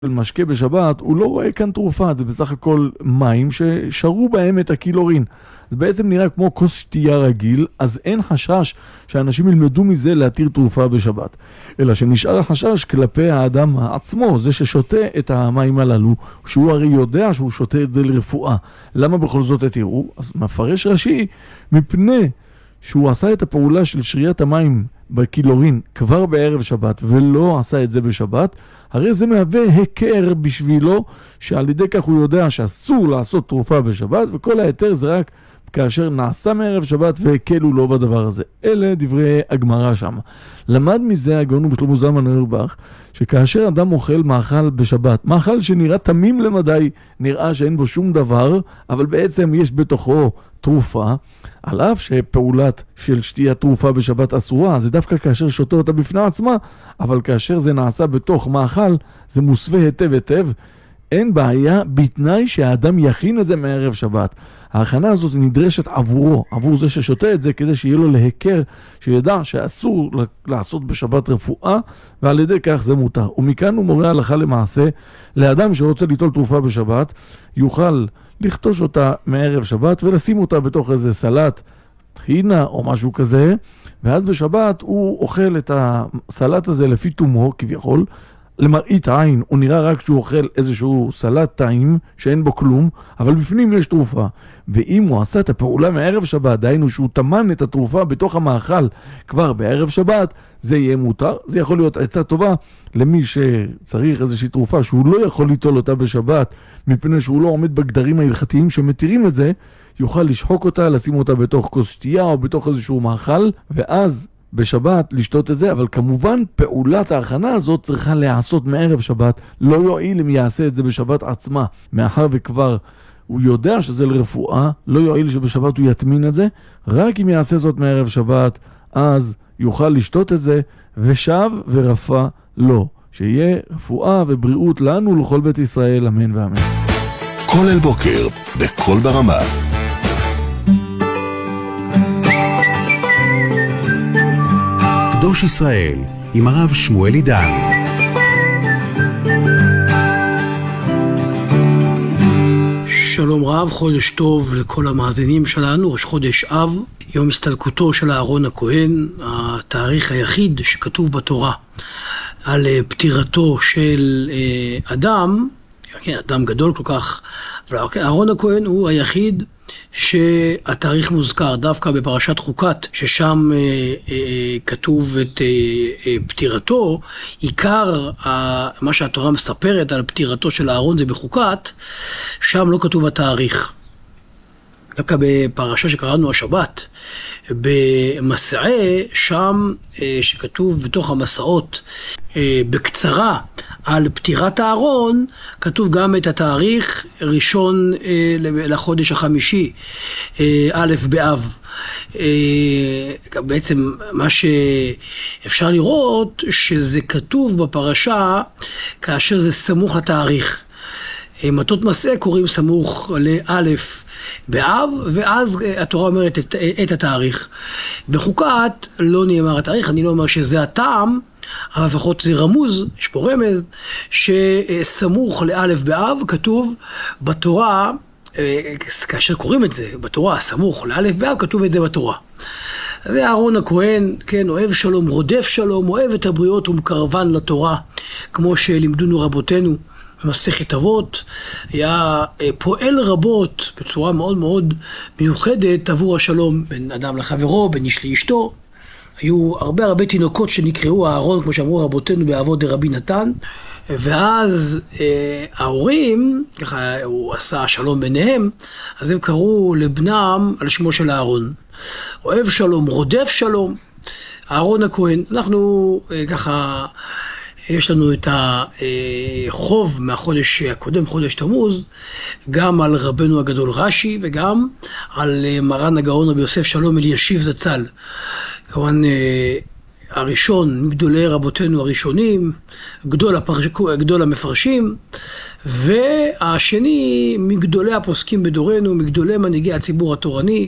משקה בשבת, הוא לא רואה כאן תרופה, זה בסך הכל מים ששרו בהם את הקילורין. זה בעצם נראה כמו כוס שתייה רגיל, אז אין חשש שאנשים ילמדו מזה להתיר תרופה בשבת. אלא שנשאר החשש כלפי האדם עצמו, זה ששותה את המים הללו, שהוא הרי יודע שהוא שותה את זה לרפואה. למה בכל זאת התירו? אז מפרש רש"י, מפני שהוא עשה את הפעולה של שריית המים בקילורין כבר בערב שבת ולא עשה את זה בשבת, הרי זה מהווה היכר בשבילו, שעל ידי כך הוא יודע שאסור לעשות תרופה בשבת, וכל היתר זה רק כאשר נעשה מערב שבת והקלו לו בדבר הזה. אלה דברי הגמרא שם. למד מזה הגאון בשלמה זלמן אוירבך, שכאשר אדם אוכל מאכל בשבת, מאכל שנראה תמים למדי, נראה שאין בו שום דבר, אבל בעצם יש בתוכו תרופה, על אף שפעולת של שתיית תרופה בשבת אסורה, זה דווקא כאשר שותה אותה בפני עצמה, אבל כאשר זה נעשה בתוך מאכל, זה מוסווה היטב היטב, אין בעיה בתנאי שהאדם יכין את זה מערב שבת. ההכנה הזאת נדרשת עבורו, עבור זה ששותה את זה, כדי שיהיה לו להיכר, שידע שאסור לעשות בשבת רפואה, ועל ידי כך זה מותר. ומכאן הוא מורה הלכה למעשה, לאדם שרוצה ליטול תרופה בשבת, יוכל לכתוש אותה מערב שבת, ולשים אותה בתוך איזה סלט, טחינה או משהו כזה, ואז בשבת הוא אוכל את הסלט הזה לפי תומו, כביכול, למראית עין, הוא נראה רק שהוא אוכל איזשהו סלט טעים שאין בו כלום, אבל בפנים יש תרופה. ואם הוא עשה את הפעולה מערב שבת, דהיינו שהוא תמן את התרופה בתוך המאכל כבר בערב שבת, זה יהיה מותר. זה יכול להיות עצה טובה למי שצריך איזושהי תרופה שהוא לא יכול ליטול אותה בשבת, מפני שהוא לא עומד בגדרים ההלכתיים שמתירים את זה, יוכל לשחוק אותה, לשים אותה בתוך כוס שתייה או בתוך איזשהו מאכל, ואז בשבת לשתות את זה, אבל כמובן פעולת ההכנה הזאת צריכה להיעשות מערב שבת, לא יועיל אם יעשה את זה בשבת עצמה, מאחר וכבר הוא יודע שזה לרפואה, לא יועיל שבשבת הוא יטמין את זה, רק אם יעשה זאת מערב שבת, אז יוכל לשתות את זה, ושב ורפא לו, שיהיה רפואה ובריאות לנו לכל בית ישראל, אמן ואמן. כל אל בוקר, בכל ברמה. קדוש ישראל, עם הרב שמואל עידן. שלום רב, חודש טוב לכל המאזינים שלנו, ראש חודש אב, יום הסתלקותו של אהרון הכהן, התאריך היחיד שכתוב בתורה על פטירתו של אדם, כן, אדם גדול כל כך, אבל אהרון הכהן הוא היחיד שהתאריך מוזכר דווקא בפרשת חוקת, ששם כתוב את פטירתו. עיקר מה שהתורה מספרת על פטירתו של אהרון זה בחוקת, שם לא כתוב התאריך. דווקא בפרשה שקראנו השבת, במסעי, שם שכתוב בתוך המסעות בקצרה על פטירת אהרון, כתוב גם את התאריך ראשון לחודש החמישי, א' באב. בעצם מה שאפשר לראות שזה כתוב בפרשה כאשר זה סמוך התאריך. מטות מסע קוראים סמוך לאלף באב, ואז התורה אומרת את התאריך. בחוקת לא נאמר התאריך, אני לא אומר שזה הטעם, אבל לפחות זה רמוז, יש פה רמז, שסמוך לאלף באב כתוב בתורה, כאשר קוראים את זה בתורה, סמוך לאלף באב, כתוב את זה בתורה. זה אהרון הכהן, כן, אוהב שלום, רודף שלום, אוהב את הבריות ומקרבן לתורה, כמו שלימדונו רבותינו. במסכת אבות, היה פועל רבות בצורה מאוד מאוד מיוחדת עבור השלום בין אדם לחברו, בין איש לאשתו. היו הרבה תינוקות שנקראו אהרון, כמו שאמרו רבותינו באבות דרבי נתן, ואז ההורים, ככה הוא עשה שלום ביניהם, אז הם קראו לבנם על שמו של אהרון. אוהב שלום, רודף שלום, אהרון הכהן. אנחנו ככה, יש לנו את החוב מהחודש הקודם, חודש תמוז, גם על רבנו הגדול רש"י וגם על מרן הגאון רבי יוסף שלום אלישיב זצ"ל. כמובן הראשון מגדולי רבותינו הראשונים, גדול המפרשים, והשני מגדולי הפוסקים בדורנו, מגדולי מנהיגי הציבור התורני,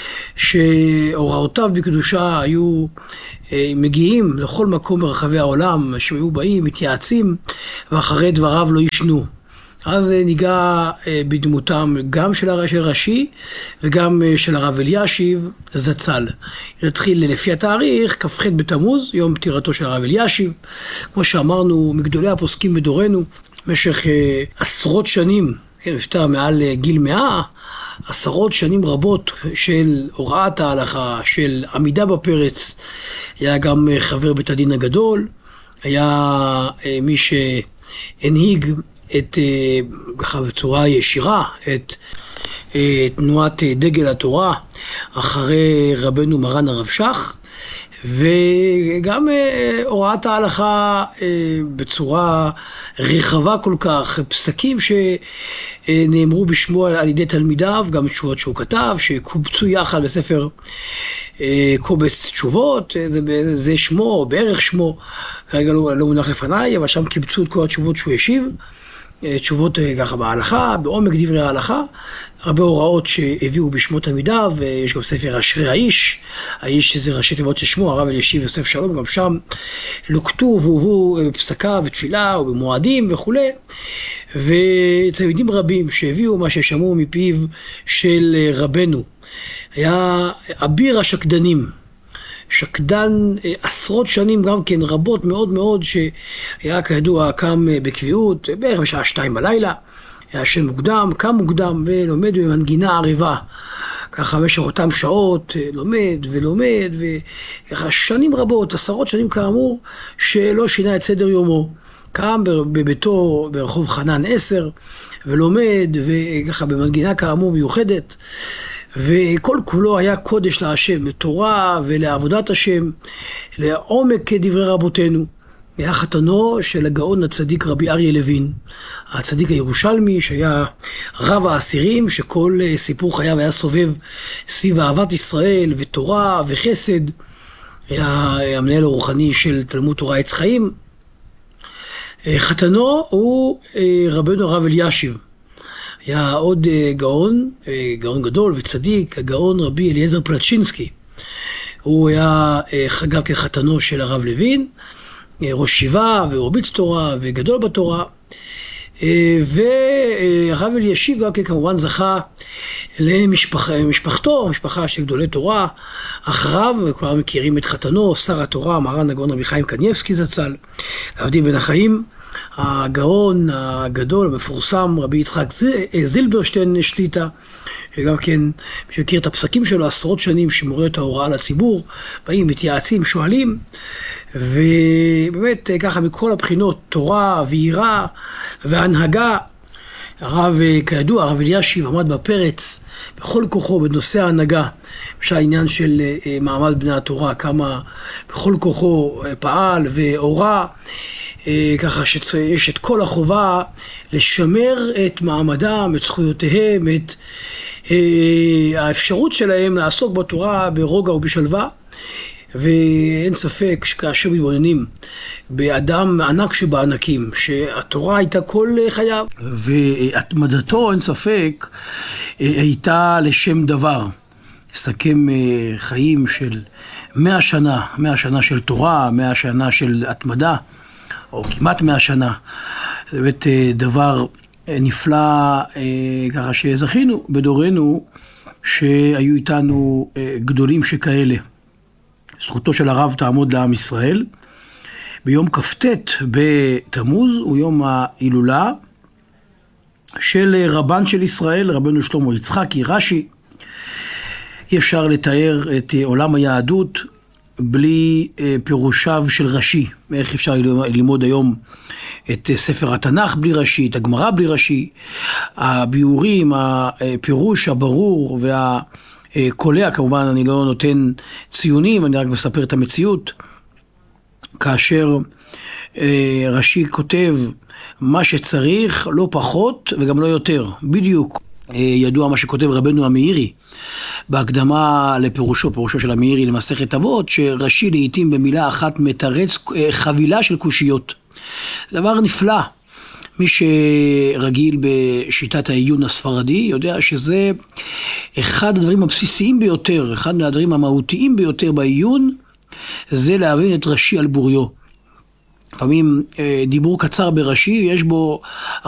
שהוראותיו בקדושה היו מגיעים לכל מקום ברחבי העולם, שהיו באים, מתייעצים, ואחרי דבריו לא ישנו. אז ניגע בדמותם גם של רש"י וגם של הרב אלישיב זצ"ל. נתחיל לפי התאריך, כ"ח בתמוז, יום פטירתו של הרב אלישיב. כמו שאמרנו, מגדולי הפוסקים בדורנו, במשך עשרות שנים, נפטר מעל גיל 100, עשרות שנים רבות של הוראת ההלכה, של עמידה בפרץ. היה גם חבר בית הדין הגדול, היה מי שהנהיג ככה בצורה ישירה את תנועת דגל התורה אחרי רבנו מרן הרב שך, וגם הוראת ההלכה בצורה רחבה כל כך, פסקים שנאמרו בשמו על ידי תלמידיו, גם תשובות שהוא כתב, שקובצו יחד בספר קובץ תשובות, זה שמו, בערך שמו, כרגע לא מונח לפניי, אבל שם קיבצו את כל התשובות שהוא השיב, תשובות ככה בהלכה, בעומק דברי ההלכה, הרבה הוראות שהביאו בשמו תלמידיו, ויש גם ספר אשרי האיש, האיש שזה ראשי תיבות ששמו, הרב אלישיב יוסף שלום, גם שם לוקטו והובאו בפסקה ותפילה ובמועדים וכו'. ותלמידים רבים שהביאו מה ששמעו מפיו של רבנו, היה אביר השקדנים, שקדן עשרות שנים גם כן, רבות מאוד מאוד, שהיה כידוע קם בקביעות, בערך בשעה 2 בלילה, היה ישן מוקדם, קם מוקדם ולומד במנגינה ערבה, ככה במשך אותם שעות לומד ולומד, וככה שנים רבות, עשרות שנים כאמור, שלא שינה את סדר יומו. קם בביתו ברחוב חנן 10 ולומד, וככה במנגינה כאמור מיוחדת, וכל כולו היה קודש להשם, לתורה ולעבודת השם, לעומק דברי רבותינו. היה חתנו של הגאון הצדיק רבי אריה לוין, הצדיק הירושלמי, שהיה רב האסירים, שכל סיפור חייו היה סובב סביב אהבת ישראל ותורה וחסד. היה המנהל הרוחני של תלמוד תורה עץ חיים. חתנו הוא רבנו הרב אלישיב. היה עוד גאון גדול וצדיק, הגאון רבי אליעזר פלצ'ינסקי. הוא היה גם כחתנו של הרב לוין, ראש ישיבה ורביץ תורה וגדול בתורה. והרב אלישיב גם כמובן זכה למשפחתו, משפחה של גדולי תורה אחריו, וכולם מכירים את חתנו, שר התורה, מרן הגאון רבי חיים קניבסקי זצ"ל, עבדי בן החיים, הגאון הגדול המפורסם רבי יצחק זילברשטיין שליטה, שגם כן מי שמכיר את הפסקים שלו עשרות שנים, שמורה את ההוראה לציבור, באים מתייעצים, שואלים, ובאמת ככה מכל הבחינות, תורה ויראה והנהגה. הרב, כידוע, הרב אלישיב עמד בפרץ בכל כוחו בנושא ההנהגה, שהעניין של מעמד בני התורה, כמה בכל כוחו פעל והורה, ככה שיש את כל החובה לשמר את מעמדם, את זכויותיהם, את האפשרות שלהם לעסוק בתורה ברוגע ובשלווה. ואין ספק שכאשר מתבוננים באדם ענק שבענקים, שהתורה הייתה כל חייו, והתמדתו אין ספק הייתה לשם דבר. לסכם חיים של 100 שנה, 100 שנה של תורה, 100 שנה של התמדה, או כמעט 100 שנה. זה באמת דבר נפלא, ככה שזכינו בדורנו שהיו איתנו גדולים שכאלה. זכותו של הרב תעמוד לעם ישראל. ביום כ"ט בתמוז הוא יום ההילולה של רבן של ישראל, רבנו שלמה יצחקי, רש"י. אי אפשר לתאר את עולם היהדות בלי פירושיו של רש"י. איך אפשר ללמוד היום את ספר התנ"ך בלי רש"י, את הגמרא בלי רש"י, הביאורים, הפירוש הברור קולע, כמובן אני לא נותן ציונים, אני רק מספר את המציאות. כאשר רש"י כותב מה שצריך, לא פחות וגם לא יותר, בדיוק. ידוע מה שכותב רבנו המאירי, בהקדמה לפירושו של המאירי למסכת אבות, שרש"י לעתים במילה אחת מתרץ חבילה של קושיות. דבר נפלא. מי שרגיל בשיטת העיון הספרדי יודע שזה אחד הדברים הבסיסיים ביותר, אחד מהדברים המהותיים ביותר בעיון, זה להבין את רש"י על בוריו. לפעמים דיבור קצר ברש"י יש בו